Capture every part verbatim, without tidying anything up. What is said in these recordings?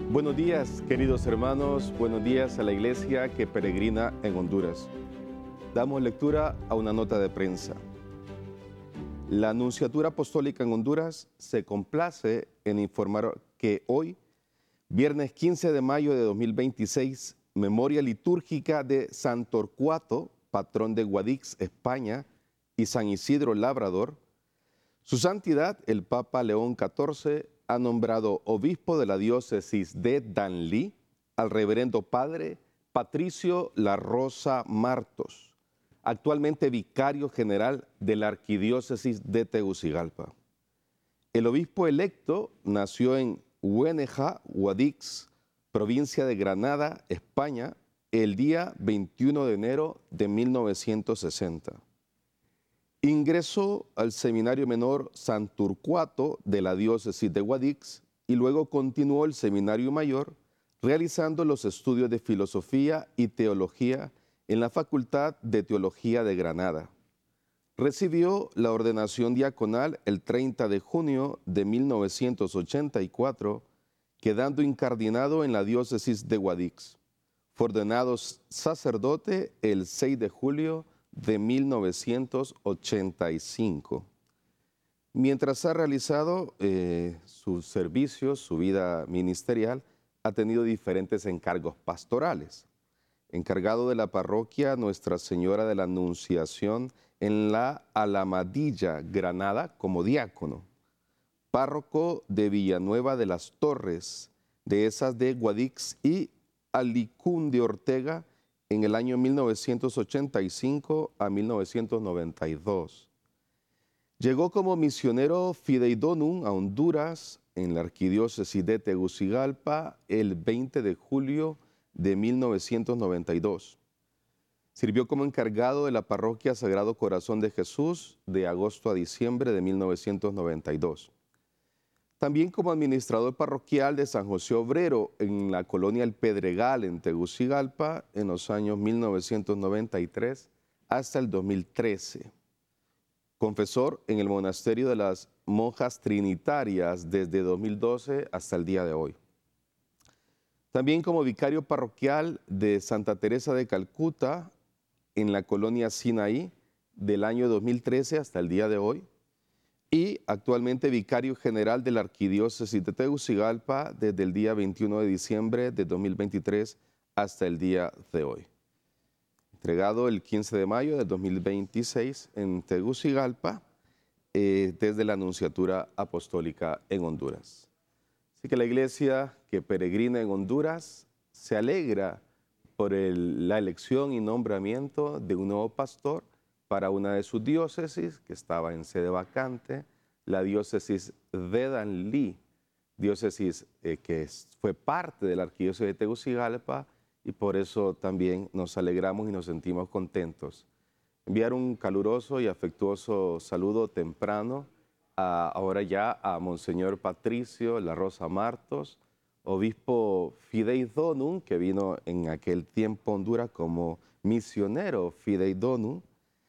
Buenos días, queridos hermanos, buenos días a la iglesia que peregrina en Honduras. Damos lectura a una nota de prensa. La Nunciatura Apostólica en Honduras se complace en informar que hoy, viernes quince de mayo de dos mil veintiséis, memoria litúrgica de San Torcuato, patrón de Guadix, España, y San Isidro Labrador, Su Santidad, el Papa León catorce, ha nombrado obispo de la diócesis de Danlí al reverendo padre Patricio La Rosa Martos, actualmente vicario general de la arquidiócesis de Tegucigalpa. El obispo electo nació en Huéneja, Guadix, provincia de Granada, España, el día veintiuno de enero de mil novecientos sesenta. Ingresó al Seminario Menor San Torcuato de la diócesis de Guadix y luego continuó el Seminario Mayor realizando los estudios de Filosofía y Teología en la Facultad de Teología de Granada. Recibió la ordenación diaconal el treinta de junio de mil novecientos ochenta y cuatro, quedando incardinado en la diócesis de Guadix. Fue ordenado sacerdote el seis de julio de mil novecientos ochenta y cinco. Mientras ha realizado eh, sus servicios, su vida ministerial, ha tenido diferentes encargos pastorales. Encargado de la parroquia Nuestra Señora de la Anunciación en la Alamadilla, Granada, como diácono. Párroco de Villanueva de las Torres, de esas de Guadix y Alicún de Ortega, en el año mil novecientos ochenta y cinco a mil novecientos noventa y dos. Llegó como misionero Fidei Donum a Honduras en la arquidiócesis de Tegucigalpa el veinte de julio de mil novecientos noventa y dos. Sirvió como encargado de la parroquia Sagrado Corazón de Jesús de agosto a diciembre de mil novecientos noventa y dos. También como administrador parroquial de San José Obrero en la colonia El Pedregal en Tegucigalpa en los años mil novecientos noventa y tres hasta el dos mil trece. Confesor en el monasterio de las monjas trinitarias desde dos mil doce hasta el día de hoy. También como vicario parroquial de Santa Teresa de Calcuta en la colonia Sinaí del año dos mil trece hasta el día de hoy. Y actualmente vicario general de la arquidiócesis de Tegucigalpa desde el día veintiuno de diciembre de dos mil veintitrés hasta el día de hoy. Entregado el quince de mayo de dos mil veintiséis en Tegucigalpa eh, desde la Nunciatura Apostólica en Honduras. Así que la iglesia que peregrina en Honduras se alegra por el, la elección y nombramiento de un nuevo pastor para una de sus diócesis, que estaba en sede vacante, la diócesis de Danlí, diócesis eh, que fue parte de la arquidiócesis de Tegucigalpa, y por eso también nos alegramos y nos sentimos contentos. Enviar un caluroso y afectuoso saludo temprano, a, ahora ya a Monseñor Patricio La Rosa Martos, obispo Fidei Donum, que vino en aquel tiempo a Honduras como misionero Fidei Donum,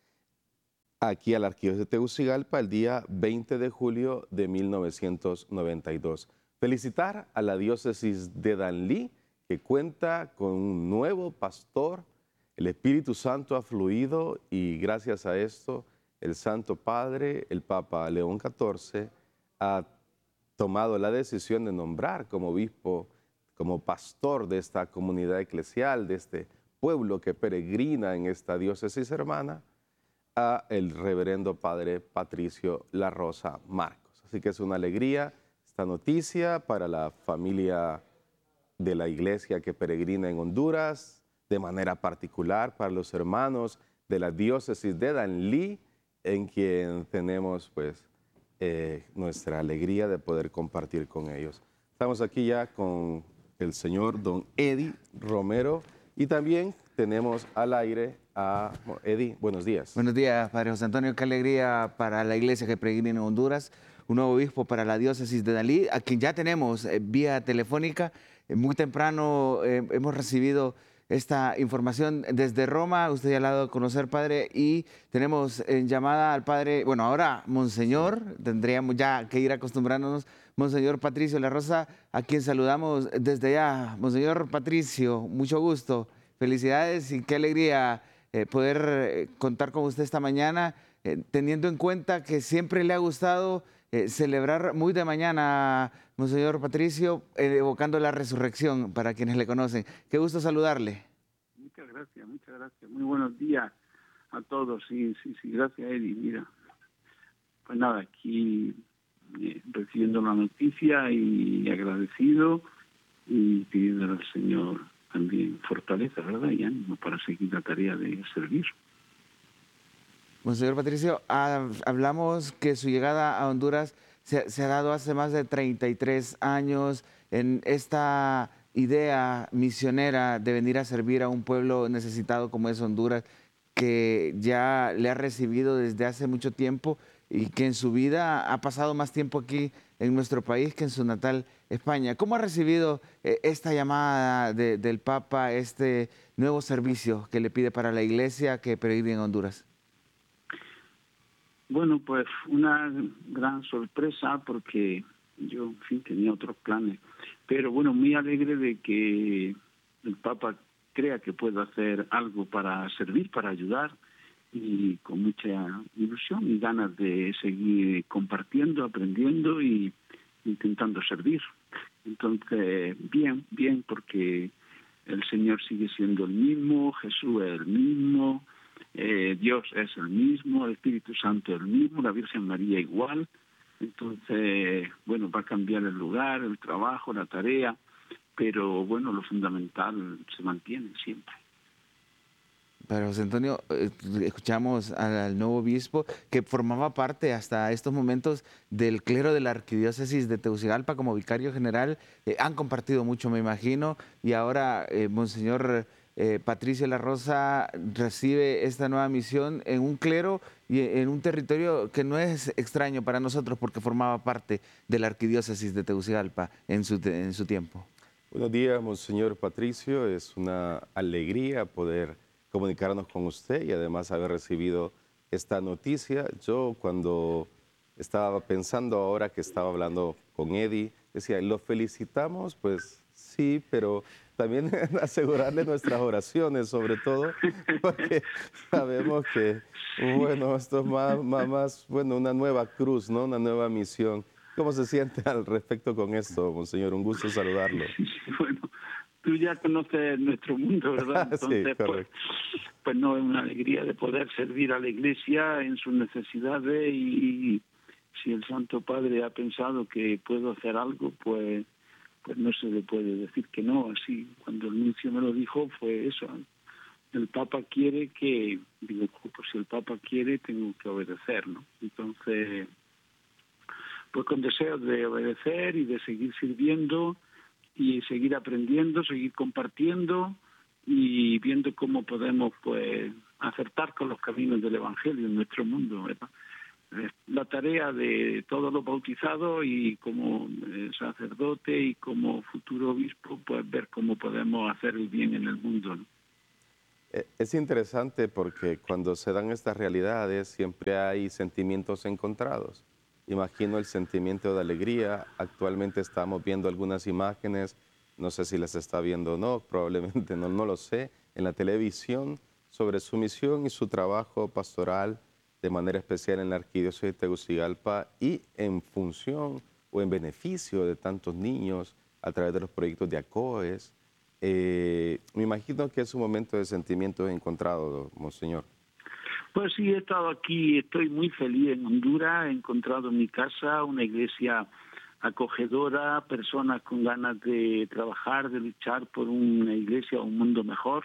aquí a la arquidiócesis de Tegucigalpa el día veinte de julio de mil novecientos noventa y dos. Felicitar a la diócesis de Danlí, que cuenta con un nuevo pastor. El Espíritu Santo ha fluido y gracias a esto el Santo Padre, el Papa León catorce, ha tomado la decisión de nombrar como obispo, como pastor de esta comunidad eclesial, de este pueblo que peregrina en esta diócesis hermana, a el reverendo padre Patricio La Rosa Marcos. Así que es una alegría esta noticia para la familia de la iglesia que peregrina en Honduras, de manera particular para los hermanos de la diócesis de Danlí, en quien tenemos pues eh, nuestra alegría de poder compartir con ellos. Estamos aquí ya con el señor don Eddie Romero y también tenemos al aire a Eddie. Buenos días. Buenos días, Padre José Antonio. Qué alegría para la iglesia que peregrina en Honduras, un nuevo obispo para la diócesis de Danlí, a quien ya tenemos eh, vía telefónica. Eh, muy temprano eh, hemos recibido esta información desde Roma, usted ya la ha dado a conocer, Padre, y tenemos en llamada al Padre, bueno, ahora Monseñor, tendríamos ya que ir acostumbrándonos, Monseñor Patricio La Rosa, a quien saludamos desde allá. Monseñor Patricio, mucho gusto, felicidades y qué alegría eh, poder eh, contar con usted esta mañana, eh, teniendo en cuenta que siempre le ha gustado eh, celebrar muy de mañana, Monseñor Patricio, eh, evocando la resurrección para quienes le conocen. Qué gusto saludarle. Muchas gracias, muchas gracias. Muy buenos días a todos. Sí, sí, sí, gracias, Eddie. Mira, pues nada, aquí eh, recibiendo la noticia y agradecido y pidiendo al Señor también fortaleza, ¿verdad? Y ánimo para seguir la tarea de servir. Monseñor Patricio, ha- hablamos que su llegada a Honduras se, se ha dado hace más de treinta y tres años en esta idea misionera de venir a servir a un pueblo necesitado como es Honduras, que ya le ha recibido desde hace mucho tiempo y que en su vida ha pasado más tiempo aquí en nuestro país que en su natal España. ¿Cómo ha recibido eh, esta llamada de- del Papa, este nuevo servicio que le pide para la iglesia que peregrine en Honduras? Bueno, pues una gran sorpresa porque yo, en fin, tenía otros planes. Pero bueno, muy alegre de que el Papa crea que puedo hacer algo para servir, para ayudar, y con mucha ilusión y ganas de seguir compartiendo, aprendiendo y intentando servir. Entonces, bien, bien, porque el Señor sigue siendo el mismo, Jesús es el mismo, eh, Dios es el mismo, el Espíritu Santo es el mismo, la Virgen María igual. Entonces, bueno, va a cambiar el lugar, el trabajo, la tarea, pero bueno, lo fundamental se mantiene siempre. Pero José Antonio, eh, escuchamos al, al nuevo obispo que formaba parte hasta estos momentos del clero de la arquidiócesis de Tegucigalpa como vicario general. Eh, han compartido mucho, me imagino, y ahora eh, Monseñor eh, Patricio La Rosa recibe esta nueva misión en un clero y en un territorio que no es extraño para nosotros porque formaba parte de la arquidiócesis de Tegucigalpa en su, te- en su tiempo. Buenos días, Monseñor Patricio. Es una alegría poder comunicarnos con usted y además haber recibido esta noticia. Yo cuando estaba pensando ahora que estaba hablando con Eddie, decía, ¿lo felicitamos? Pues sí, pero también asegurarle nuestras oraciones, sobre todo, porque sabemos que, bueno, esto es más, más, más, bueno, una nueva cruz, ¿no? Una nueva misión. ¿Cómo se siente al respecto con esto, Monseñor? Un gusto saludarlo. Bueno, tú ya conoces nuestro mundo, ¿verdad? Sí, Entonces, pues, correcto. pues no, es una alegría de poder servir a la Iglesia en sus necesidades y si el Santo Padre ha pensado que puedo hacer algo, pues pues no se le puede decir que no. Así, cuando el nuncio me lo dijo, fue eso. El Papa quiere que, digo, pues si el Papa quiere, tengo que obedecer, ¿no? Entonces, pues con deseos de obedecer y de seguir sirviendo y seguir aprendiendo, seguir compartiendo y viendo cómo podemos pues acertar con los caminos del Evangelio en nuestro mundo, ¿verdad? Es la tarea de todos los bautizados y como eh, sacerdote y como futuro obispo, pues ver cómo podemos hacer el bien en el mundo, ¿no? Eh, Es interesante porque cuando se dan estas realidades siempre hay sentimientos encontrados. Imagino el sentimiento de alegría. Actualmente estamos viendo algunas imágenes, no sé si las está viendo o no, probablemente no, no lo sé, en la televisión sobre su misión y su trabajo pastoral de manera especial en la Arquidiócesis de Tegucigalpa y en función o en beneficio de tantos niños a través de los proyectos de ACOES. Eh, me imagino que es un momento de sentimientos encontrados, Monseñor. Pues sí, he estado aquí, estoy muy feliz en Honduras, he encontrado en mi casa una iglesia acogedora, personas con ganas de trabajar, de luchar por una iglesia o un mundo mejor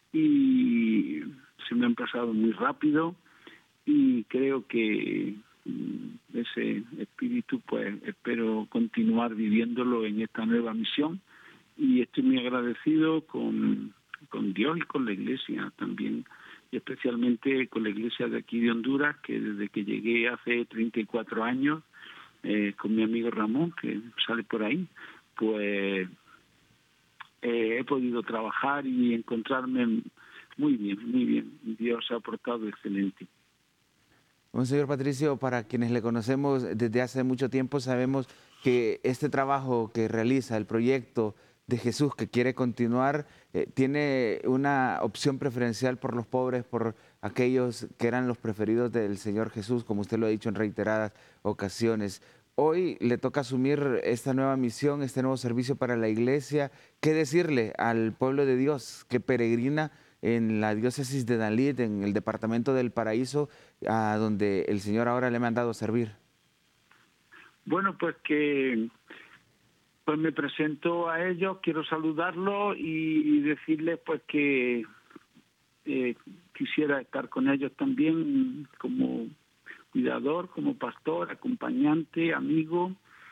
y se me han pasado muy rápido y creo que mm, ese espíritu pues espero continuar viviéndolo en esta nueva misión y estoy muy agradecido con, con Dios y con la iglesia también, y especialmente con la iglesia de aquí de Honduras, que desde que llegué hace treinta y cuatro años, eh, con mi amigo Ramón, que sale por ahí, pues eh, he podido trabajar y encontrarme muy bien, muy bien. Dios ha portado excelente. Monseñor Patricio, para quienes le conocemos desde hace mucho tiempo, sabemos que este trabajo que realiza, el proyecto de Jesús que quiere continuar, eh, tiene una opción preferencial por los pobres, por aquellos que eran los preferidos del Señor Jesús, como usted lo ha dicho en reiteradas ocasiones. Hoy le toca asumir esta nueva misión, este nuevo servicio para la iglesia. ¿Qué decirle al pueblo de Dios que peregrina en la diócesis de Dalit, en el departamento del Paraíso, a donde el Señor ahora le ha mandado servir? Bueno, pues que pues me presento a ellos, quiero saludarlos y decirles pues que eh, quisiera estar con ellos también como cuidador, como pastor, acompañante, amigo,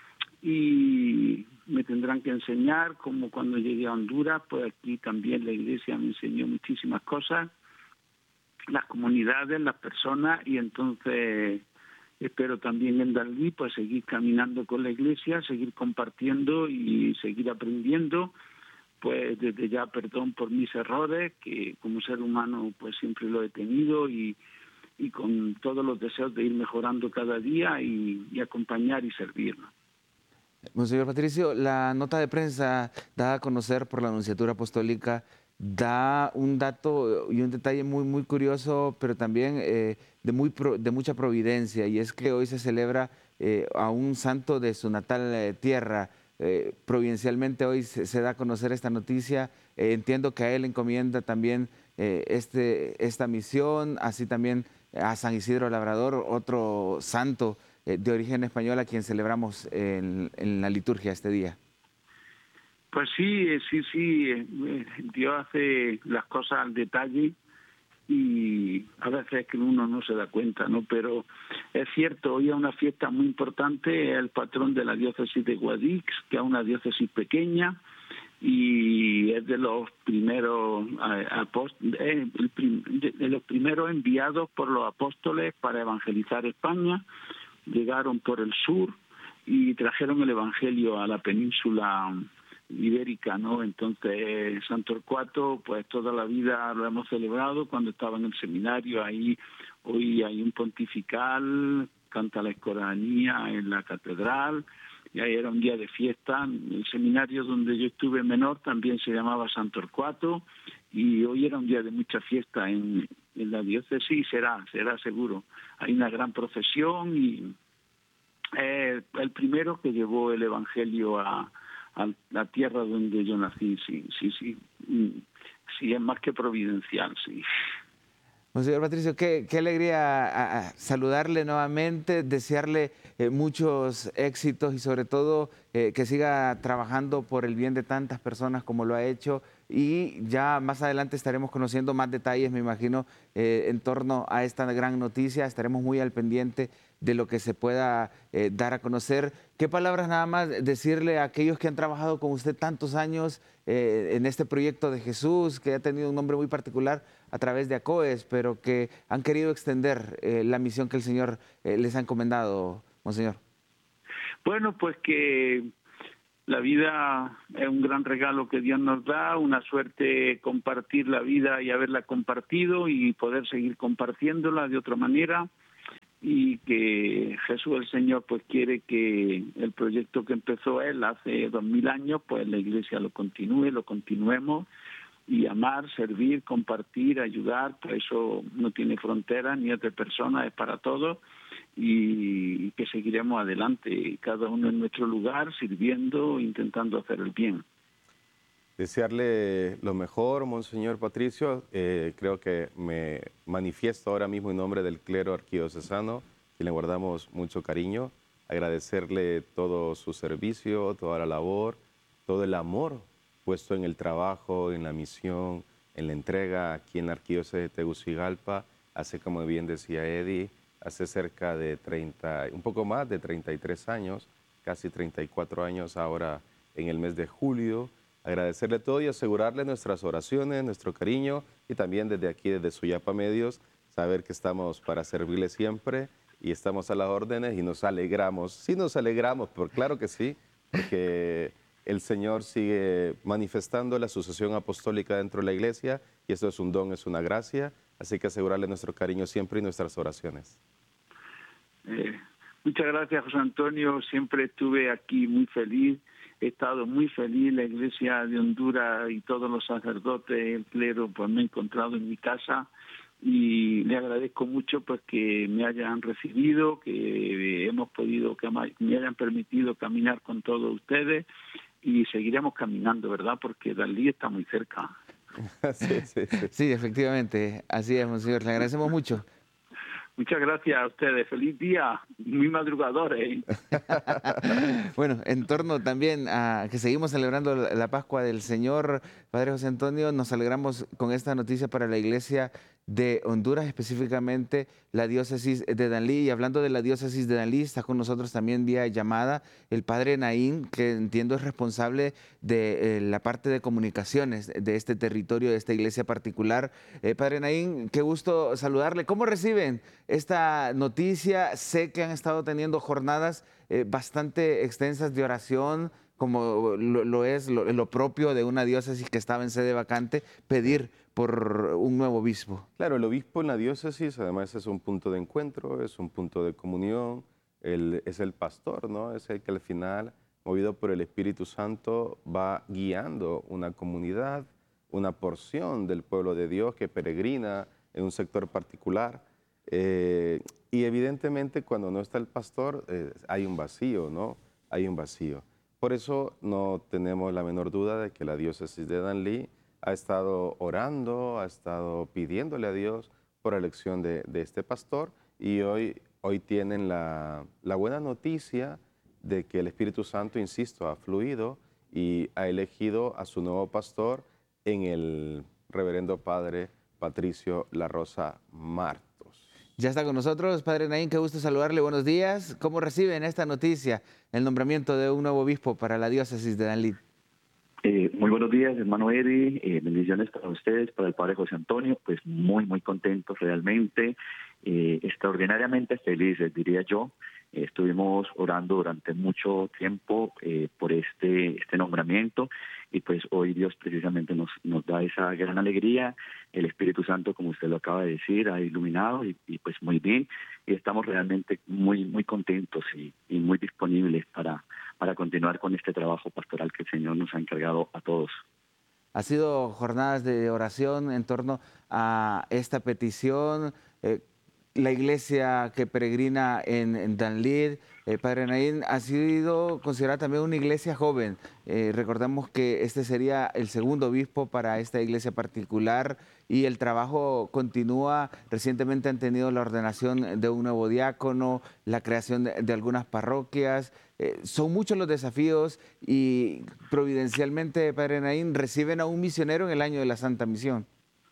y me tendrán que enseñar, como cuando llegué a Honduras, pues aquí también la iglesia me enseñó muchísimas cosas, las comunidades, las personas, y entonces espero también en Dalí pues seguir caminando con la iglesia, seguir compartiendo y seguir aprendiendo. Pues desde ya perdón por mis errores, que como ser humano pues siempre lo he tenido, y, y con todos los deseos de ir mejorando cada día y, y acompañar y servirnos. Monseñor Patricio, la nota de prensa dada a conocer por la Nunciatura Apostólica da un dato y un detalle muy, muy curioso, pero también eh, de, muy pro, de mucha providencia, y es que hoy se celebra eh, a un santo de su natal eh, tierra. Eh, provincialmente hoy se, se da a conocer esta noticia. Eh, entiendo que a él encomienda también eh, este, esta misión, así también a San Isidro Labrador, otro santo eh, de origen español a quien celebramos en, en la liturgia este día. Pues sí, sí, sí, Dios hace las cosas al detalle y a veces es que uno no se da cuenta, ¿no? Pero es cierto, hoy es una fiesta muy importante, es el patrón de la diócesis de Guadix, que es una diócesis pequeña y es de los primeros apóstoles, de los primeros enviados por los apóstoles para evangelizar España. Llegaron por el sur y trajeron el evangelio a la península ibérica, ¿no? Entonces San Torcuato, pues toda la vida lo hemos celebrado. Cuando estaba en el seminario, ahí hoy hay un pontifical, canta la escoranía en la catedral, y ahí era un día de fiesta. El seminario donde yo estuve menor también se llamaba San Torcuato, y hoy era un día de mucha fiesta en, en la diócesis, será, será seguro. Hay una gran procesión y eh, el primero que llevó el evangelio a a la tierra donde yo nací, sí, sí, sí, sí, es más que providencial, sí. Monseñor Patricio, qué, qué alegría a, a saludarle nuevamente, desearle eh, muchos éxitos y sobre todo eh, que siga trabajando por el bien de tantas personas como lo ha hecho, y ya más adelante estaremos conociendo más detalles, me imagino, eh, en torno a esta gran noticia. Estaremos muy al pendiente de lo que se pueda eh, dar a conocer. ¿Qué palabras nada más decirle a aquellos que han trabajado con usted tantos años eh, en este proyecto de Jesús, que ha tenido un nombre muy particular a través de ACOES, pero que han querido extender eh, la misión que el Señor eh, les ha encomendado, Monseñor? Bueno, pues que la vida es un gran regalo que Dios nos da, una suerte compartir la vida y haberla compartido y poder seguir compartiéndola de otra manera, y que Jesús el Señor pues quiere que el proyecto que empezó Él hace dos mil años, pues la Iglesia lo continúe, lo continuemos, y amar, servir, compartir, ayudar, pues eso no tiene fronteras ni es de personas, es para todos, y que seguiremos adelante, cada uno en nuestro lugar, sirviendo, intentando hacer el bien. Desearle lo mejor, Monseñor Patricio. Eh, creo que me manifiesto ahora mismo en nombre del clero arquidiocesano, y le guardamos mucho cariño. Agradecerle todo su servicio, toda la labor, todo el amor puesto en el trabajo, en la misión, en la entrega aquí en la arquidiócesis de Tegucigalpa. Hace, como bien decía Eddie, hace cerca de treinta, un poco más de treinta y tres años, casi treinta y cuatro años ahora en el mes de julio. Agradecerle todo y asegurarle nuestras oraciones, nuestro cariño, y también desde aquí, desde Suyapa Medios, saber que estamos para servirle siempre y estamos a las órdenes y nos alegramos. Sí nos alegramos, pero claro que sí, porque el Señor sigue manifestando la sucesión apostólica dentro de la Iglesia, y eso es un don, es una gracia, así que asegurarle nuestro cariño siempre y nuestras oraciones. Eh, Muchas gracias, José Antonio. Siempre estuve aquí muy feliz. He estado muy feliz. La Iglesia de Honduras y todos los sacerdotes, el clero, pues me he encontrado en mi casa y le agradezco mucho pues que me hayan recibido, que hemos podido, que me hayan permitido caminar con todos ustedes y seguiremos caminando, ¿verdad? Porque Dalí está muy cerca. Sí, sí, sí. Sí, efectivamente, así es, monseñor. Le agradecemos mucho. Muchas gracias a ustedes. Feliz día. Muy madrugadores. Bueno, en torno también a que seguimos celebrando la la Pascua del Señor, Padre José Antonio, nos alegramos con esta noticia para la Iglesia de Honduras, específicamente la diócesis de Danlí. Y hablando de la diócesis de Danlí, está con nosotros también vía llamada el Padre Naín, que entiendo es responsable de eh, la parte de comunicaciones de este territorio, de esta iglesia particular. Eh, Padre Naín, qué gusto saludarle. ¿Cómo reciben esta noticia? Sé que han estado teniendo jornadas eh, bastante extensas de oración, como lo, lo es lo, lo propio de una diócesis que estaba en sede vacante, pedir por un nuevo obispo. Claro, el obispo en la diócesis además es un punto de encuentro, es un punto de comunión, él es el pastor, ¿no? Es el que al final, movido por el Espíritu Santo, va guiando una comunidad, una porción del pueblo de Dios que peregrina en un sector particular. Eh, y evidentemente cuando no está el pastor eh, hay un vacío, ¿no? Hay un vacío. Por eso no tenemos la menor duda de que la diócesis de Danlí ha estado orando, ha estado pidiéndole a Dios por la elección de, de este pastor y hoy, hoy tienen la, la buena noticia de que el Espíritu Santo, insisto, ha fluido y ha elegido a su nuevo pastor en el reverendo padre Patricio La Rosa Martos. Ya está con nosotros, Padre Naín, qué gusto saludarle, buenos días. ¿Cómo reciben esta noticia, el nombramiento de un nuevo obispo para la diócesis de Danlí? Eh, muy buenos días, hermano Eddie, eh, bendiciones para ustedes, para el Padre José Antonio, pues muy, muy contentos realmente, eh, extraordinariamente felices, diría yo. Eh, estuvimos orando durante mucho tiempo eh, por este, este nombramiento y pues hoy Dios precisamente nos, nos da esa gran alegría. El Espíritu Santo, como usted lo acaba de decir, ha iluminado y, y pues muy bien. Y estamos realmente muy, muy contentos y, y muy disponibles para, para continuar con este trabajo pastoral que el Señor nos ha encargado a todos. Ha sido jornadas de oración en torno a esta petición. Eh, la iglesia que peregrina en, en Danlí, eh, Padre Naín, ha sido considerada también una iglesia joven. Eh, recordamos que este sería el segundo obispo para esta iglesia particular y el trabajo continúa. Recientemente han tenido la ordenación de un nuevo diácono, la creación de, de algunas parroquias. Eh, son muchos los desafíos y providencialmente, Padre Naín, reciben a un misionero en el año de la Santa Misión.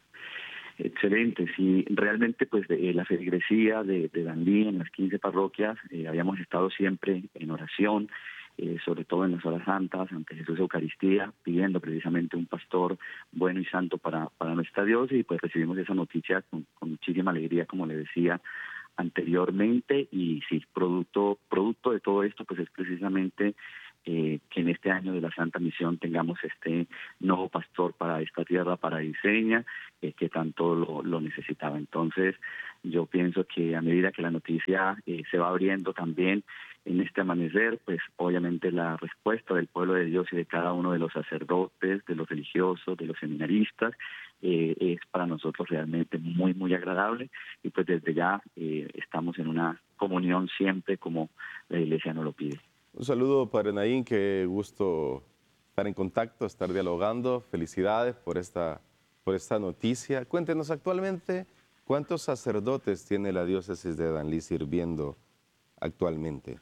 Excelente, sí, realmente pues de, eh, la feligresía de, de Danlí en las quince parroquias eh, habíamos estado siempre en oración, eh, sobre todo en las horas santas, ante Jesús Eucaristía, pidiendo precisamente un pastor bueno y santo para, para nuestra diócesis y pues recibimos esa noticia con, con muchísima alegría, como le decía anteriormente, y sí, producto, producto de todo esto pues es precisamente Eh, que en este año de la Santa Misión tengamos este nuevo pastor para esta tierra paradiseña eh, que tanto lo, lo necesitaba. Entonces, yo pienso que a medida que la noticia eh, se va abriendo también en este amanecer, pues obviamente la respuesta del pueblo de Dios y de cada uno de los sacerdotes, de los religiosos, de los seminaristas, eh, es para nosotros realmente muy, muy agradable y pues desde ya eh, estamos en una comunión siempre como la Iglesia nos lo pide. Un saludo, Padre Naín, qué gusto estar en contacto, estar dialogando. Felicidades por esta, por esta noticia. Cuéntenos actualmente, ¿cuántos sacerdotes tiene la diócesis de Danlí sirviendo actualmente?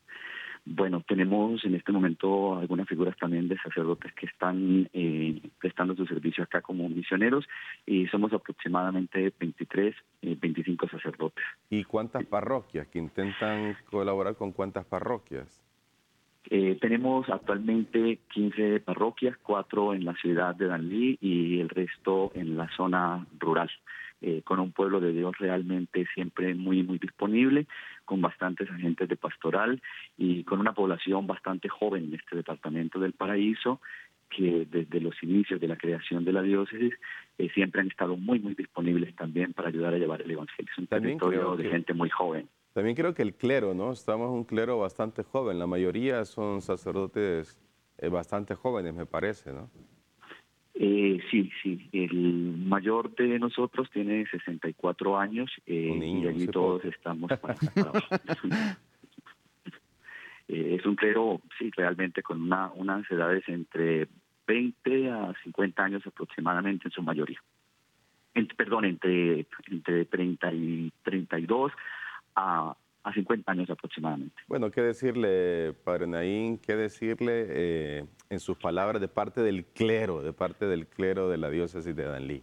Bueno, tenemos en este momento algunas figuras también de sacerdotes que están eh, prestando su servicio acá como misioneros y somos aproximadamente veintitrés, eh, veinticinco sacerdotes. ¿Y cuántas parroquias? ¿Que intentan colaborar con cuántas parroquias? Eh, tenemos actualmente quince parroquias, cuatro en la ciudad de Danlí y el resto en la zona rural, eh, con un pueblo de Dios realmente siempre muy, muy disponible, con bastantes agentes de pastoral y con una población bastante joven en este departamento del Paraíso, que desde los inicios de la creación de la diócesis eh, siempre han estado muy, muy disponibles también para ayudar a llevar el evangelio. Es un También territorio creo de que, gente muy joven. También creo que el clero, ¿no? Estamos un clero bastante joven. La mayoría son sacerdotes eh, bastante jóvenes, me parece, ¿no? Eh, sí, sí. El mayor de nosotros tiene sesenta y cuatro años eh, Un y niño, allí sí, todos poco. estamos para, para abajo. Eh, es un clero, sí, realmente con una, unas edades entre veinte a cincuenta años aproximadamente en su mayoría. Ent- perdón, entre, entre treinta y treinta y dos a, a cincuenta años aproximadamente. Bueno, ¿qué decirle, Padre Naín? ¿Qué decirle eh, en sus palabras de parte del clero, de parte del clero de la diócesis de Danlí?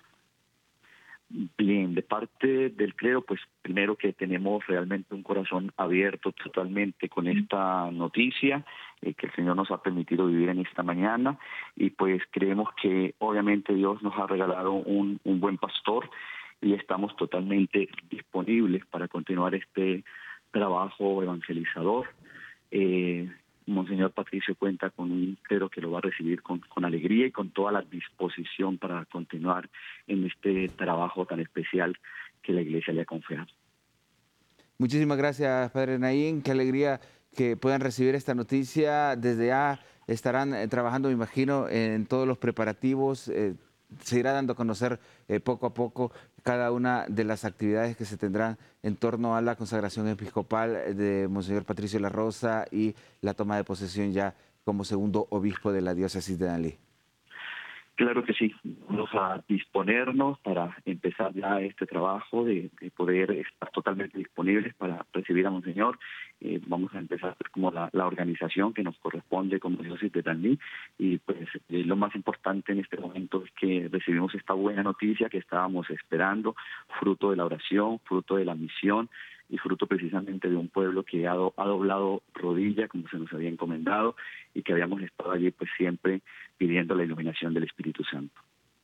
Bien, de parte del clero, pues primero que tenemos realmente un corazón abierto totalmente con esta noticia eh, que el Señor nos ha permitido vivir en esta mañana y pues creemos que obviamente Dios nos ha regalado un, un buen pastor y estamos totalmente disponibles para continuar este trabajo evangelizador. Eh, Monseñor Patricio cuenta con un clero que lo va a recibir con, con alegría y con toda la disposición para continuar en este trabajo tan especial que la Iglesia le ha confiado. Muchísimas gracias, Padre Naín. Qué alegría que puedan recibir esta noticia. Desde ya estarán eh, trabajando, me imagino, en todos los preparativos. Eh, se irá dando a conocer eh, poco a poco cada una de las actividades que se tendrán en torno a la consagración episcopal de Monseñor Patricio La Rosa y la toma de posesión ya como segundo obispo de la diócesis de Danlí. Claro que sí, vamos a disponernos para empezar ya este trabajo de, de poder estar totalmente disponibles para recibir a Monseñor. Eh, vamos a empezar como la, la organización que nos corresponde como diócesis de Danlí y pues eh, lo más importante en este momento es que recibimos esta buena noticia que estábamos esperando, fruto de la oración, fruto de la misión y fruto precisamente de un pueblo que ha, do, ha doblado rodilla, como se nos había encomendado, y que habíamos estado allí pues siempre pidiendo la iluminación del Espíritu Santo.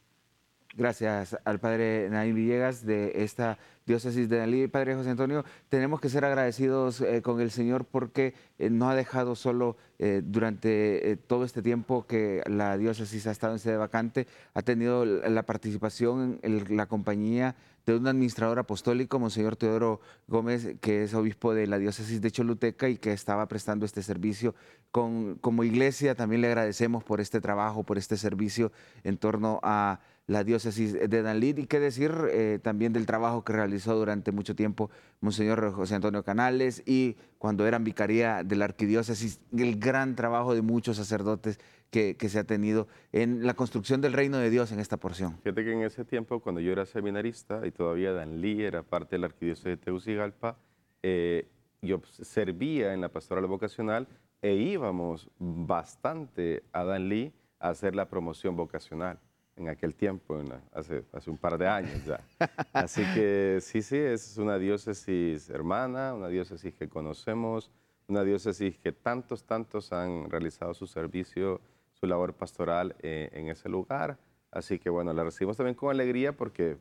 Gracias al Padre Naín Villegas de esta diócesis de Danlí. Padre José Antonio, tenemos que ser agradecidos eh, con el Señor porque eh, no ha dejado solo eh, durante eh, todo este tiempo que la diócesis ha estado en sede vacante, ha tenido la, la participación en el- la compañía de un administrador apostólico, Monseñor Teodoro Gómez, que es obispo de la diócesis de Choluteca y que estaba prestando este servicio. Con, como iglesia también le agradecemos por este trabajo, por este servicio en torno a la diócesis de Danlí. Y qué decir eh, también del trabajo que realizó durante mucho tiempo Monseñor José Antonio Canales y cuando eran vicaría de la arquidiócesis, el gran trabajo de muchos sacerdotes que, que se ha tenido en la construcción del reino de Dios en esta porción. Fíjate que en ese tiempo, cuando yo era seminarista y todavía Danlí era parte de la arquidiócesis de Tegucigalpa, eh, yo servía en la pastoral vocacional e íbamos bastante a Danlí a hacer la promoción vocacional en aquel tiempo, en la- hace, hace un par de años ya. Así que sí, sí, es una diócesis hermana, una diócesis que conocemos, una diócesis que tantos, tantos han realizado su servicio, su labor pastoral eh, en ese lugar. Así que bueno, la recibimos también con alegría porque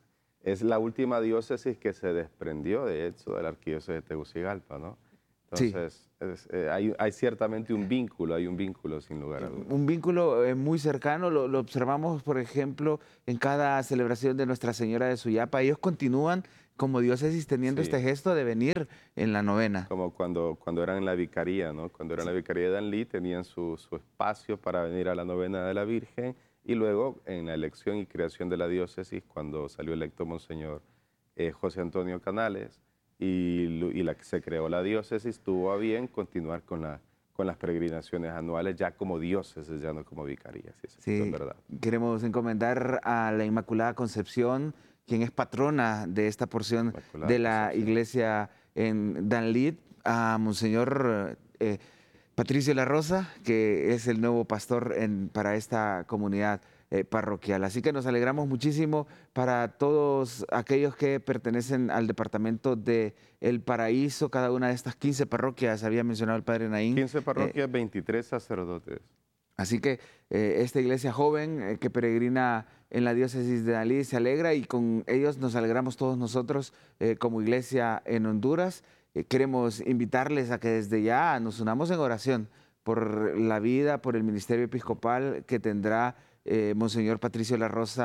es la última diócesis que se desprendió, de hecho, de la arquidiócesis de Tegucigalpa, ¿no? Sí. Entonces, es, eh, hay, hay ciertamente un vínculo, hay un vínculo sin lugar a dudas. Un vínculo eh, muy cercano, lo, lo observamos, por ejemplo, en cada celebración de Nuestra Señora de Suyapa. Ellos continúan como diócesis teniendo Sí. este gesto de venir en la novena. Como cuando, cuando eran en la vicaría, ¿no? Cuando eran en la vicaría de Danlí, tenían su, su espacio para venir a la novena de la Virgen y luego en la elección y creación de la diócesis, cuando salió electo Monseñor eh, José Antonio Canales y, lo- y la que se creó la diócesis, tuvo a bien continuar con, la, con las peregrinaciones anuales ya como diócesis, ya no como vicaría, sí, eso es Sí, verdad. queremos encomendar a la Inmaculada Concepción, quien es patrona de esta porción Inmaculada de la Concepción. iglesia en Danlí, a Monseñor eh, Patricio La Rosa, que es el nuevo pastor en- para esta comunidad eh, parroquial. Así que nos alegramos muchísimo para todos aquellos que pertenecen al departamento de El Paraíso, cada una de estas quince parroquias, había mencionado el padre Naín. quince eh, parroquias, veintitrés sacerdotes. Así que eh, esta iglesia joven eh, que peregrina en la diócesis de Dalí se alegra y con ellos nos alegramos todos nosotros eh, como iglesia en Honduras. Eh, queremos invitarles a que desde ya nos unamos en oración por la vida, por el ministerio episcopal que tendrá eh, Monseñor Patricio La Rosa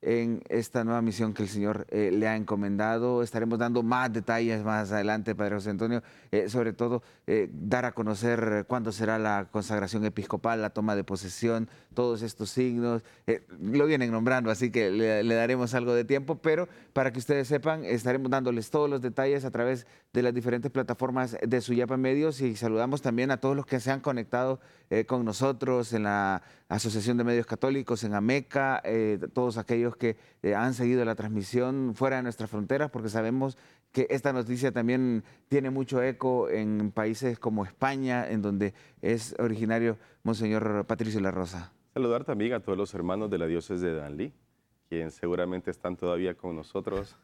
en esta nueva misión que el Señor eh, le ha encomendado. Estaremos dando más detalles más adelante, Padre José Antonio, eh, sobre todo eh, dar a conocer cuándo será la consagración episcopal, la toma de posesión, todos estos signos. Eh, lo vienen nombrando, así que le, le daremos algo de tiempo, pero para que ustedes sepan, estaremos dándoles todos los detalles a través de las diferentes plataformas de Suyapa Medios, y saludamos también a todos los que se han conectado eh, con nosotros en la Asociación de Medios Católicos, en AMECA, eh, todos aquellos que eh, han seguido la transmisión fuera de nuestras fronteras, porque sabemos que esta noticia también tiene mucho eco en países como España, en donde es originario Monseñor Patricio La Rosa. Saludar también a todos los hermanos de la diócesis de Danlí, quienes seguramente están todavía con nosotros,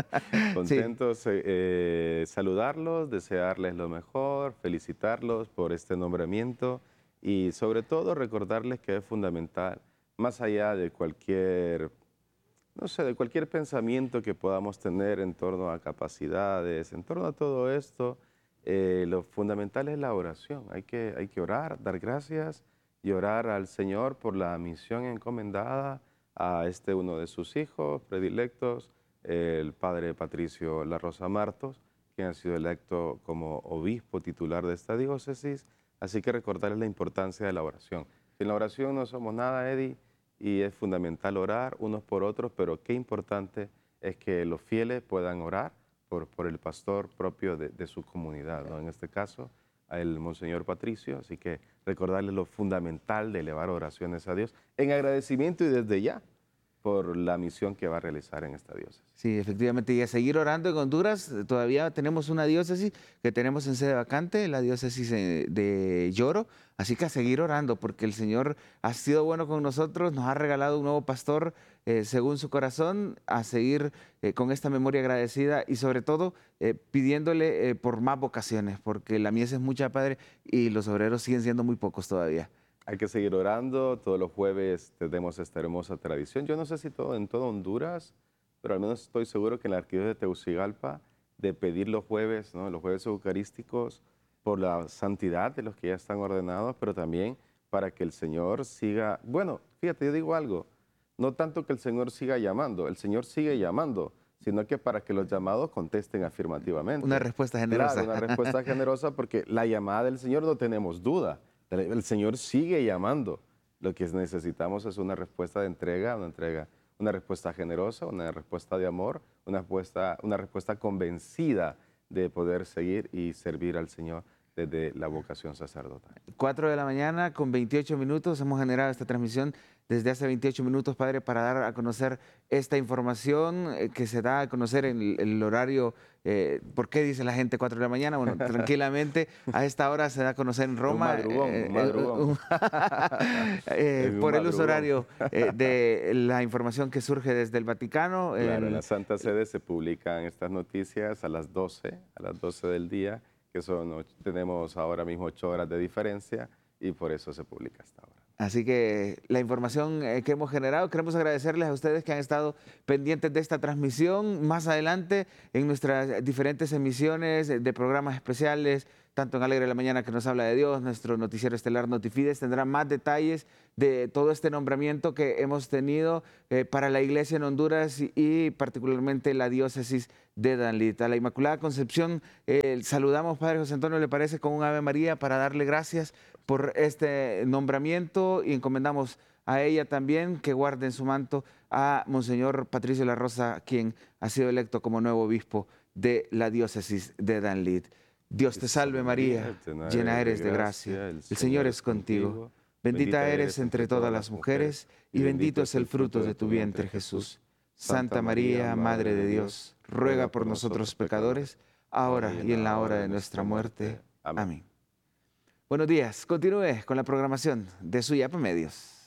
contentos. Sí. Eh, saludarlos, desearles lo mejor, felicitarlos por este nombramiento y sobre todo recordarles que es fundamental, más allá de cualquier, no sé, de cualquier pensamiento que podamos tener en torno a capacidades, en torno a todo esto, eh, lo fundamental es la oración. Hay que, hay que orar, dar gracias y orar al Señor por la misión encomendada a este uno de sus hijos predilectos, el padre Patricio La Rosa Martos, quien ha sido electo como obispo titular de esta diócesis. Así que recordarles la importancia de la oración. Sin la oración no somos nada, Eddie, y es fundamental orar unos por otros, pero qué importante es que los fieles puedan orar por, por el pastor propio de, de su comunidad, ¿no? En este caso, el Monseñor Patricio. Así que recordarles lo fundamental de elevar oraciones a Dios en agradecimiento y desde ya por la misión que va a realizar en esta diócesis. Sí, efectivamente, y a seguir orando en Honduras. Todavía tenemos una diócesis que tenemos en sede vacante, la diócesis de Lloro, así que a seguir orando, porque el Señor ha sido bueno con nosotros, nos ha regalado un nuevo pastor eh, según su corazón, a seguir eh, con esta memoria agradecida y sobre todo eh, pidiéndole eh, por más vocaciones, porque la mies es mucha, Padre, y los obreros siguen siendo muy pocos todavía. Hay que seguir orando. Todos los jueves tenemos esta hermosa tradición. Yo no sé si todo en todo Honduras, pero al menos estoy seguro que en la arquidiócesis de Tegucigalpa, de pedir los jueves, ¿no? Los jueves eucarísticos, por la santidad de los que ya están ordenados, pero también para que el Señor siga. Bueno, fíjate, yo digo algo, no tanto que el Señor siga llamando, el Señor sigue llamando, sino que para que los llamados contesten afirmativamente. Una respuesta generosa. Claro, una respuesta generosa, porque la llamada del Señor no tenemos duda. El Señor sigue llamando. Lo que necesitamos es una respuesta de entrega, una entrega, una respuesta generosa, una respuesta de amor, una respuesta, una respuesta convencida de poder seguir y servir al Señor desde la vocación sacerdotal. cuatro de la mañana con veintiocho minutos. Hemos generado esta transmisión desde hace veintiocho minutos, Padre, para dar a conocer esta información eh, que se da a conocer en el, el horario. Eh, ¿Por qué dice la gente cuatro de la mañana? Bueno, tranquilamente, a esta hora se da a conocer en Roma. Un madrugón, eh, un madrugón. eh, un por el uso madrugón. horario eh, de la información que surge desde el Vaticano. Claro, eh, en la Santa Sede se publican estas noticias a las doce, a las doce del día, que son, tenemos ahora mismo ocho horas de diferencia y por eso se publica hasta ahora. Así que la información eh, que hemos generado, queremos agradecerles a ustedes que han estado pendientes de esta transmisión. Más adelante, en nuestras diferentes emisiones de programas especiales, tanto en Alegre de la Mañana, que nos habla de Dios, nuestro noticiero estelar Notifides, tendrá más detalles de todo este nombramiento que hemos tenido eh, para la Iglesia en Honduras y, y particularmente la diócesis de Danlí. A la Inmaculada Concepción eh, saludamos, Padre José Antonio, ¿le parece? Con un Ave María para darle gracias por este nombramiento y encomendamos a ella también que guarde en su manto a Monseñor Patricio La Rosa, quien ha sido electo como nuevo obispo de la diócesis de Danlí. Dios te salve María, llena eres de gracia, el Señor es contigo. Bendita eres entre todas las mujeres y bendito es el fruto de tu vientre, Jesús. Santa María, Madre de Dios, ruega por nosotros pecadores, ahora y en la hora de nuestra muerte. Amén. Buenos días. Continúe con la programación de Suyapa Medios.